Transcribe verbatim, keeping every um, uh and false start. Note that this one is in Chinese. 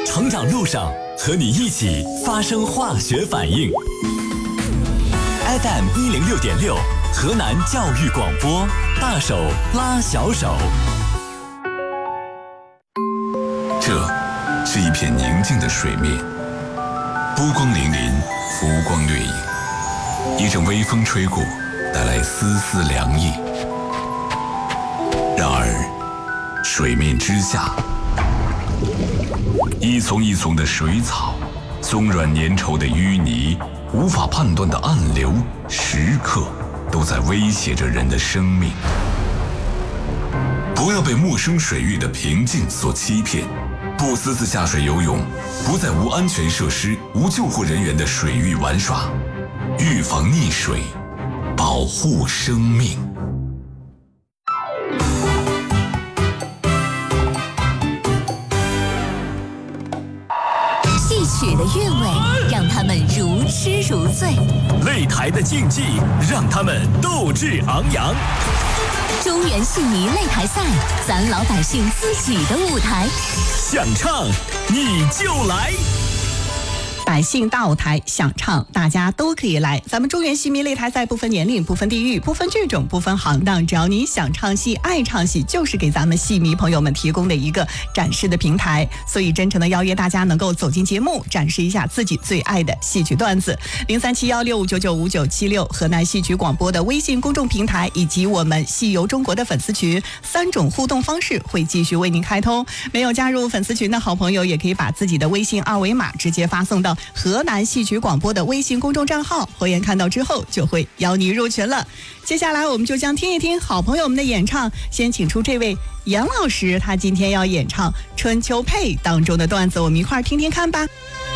成长路上和你一起发生化学反应。F M 一零六点六，河南教育广播，大手拉小手。 这是一片宁静的水面，波光粼粼，浮光掠影。一阵微风吹过，带来丝丝凉意。然而，水面之下，一丛一丛的水草，松软粘稠的淤泥，无法判断的暗流，时刻都在威胁着人的生命。不要被陌生水域的平静所欺骗，不私自下水游泳，不在无安全设施、无救护人员的水域玩耍，预防溺水，保护生命。 戏曲的韵味让他们如痴如醉， 擂台的竞技让他们斗志昂扬。 中原戏迷擂台赛，咱老百姓自己的舞台， 想唱你就来。 百姓大舞台，想唱大家都可以来。咱们中原戏迷擂台赛不分年龄，不分地域，不分剧种，不分行当，只要你想唱戏爱唱戏，就是给咱们戏迷朋友们提供的一个展示的平台。所以真诚的邀约大家能够走进节目，展示一下自己最爱的戏曲段子。零三七幺六五九九五九七六河南戏曲广播的微信公众平台，以及我们戏游中国的粉丝群，三种互动方式会继续为您开通。没有加入粉丝群的好朋友，也可以把自己的微信二维码直接发送到河南戏曲广播的微信公众账号，侯岩看到之后就会邀你入群了。接下来我们就将听一听好朋友们的演唱，先请出这位严老师，他今天要演唱《春秋配》当中的段子，我们一块儿听听看吧。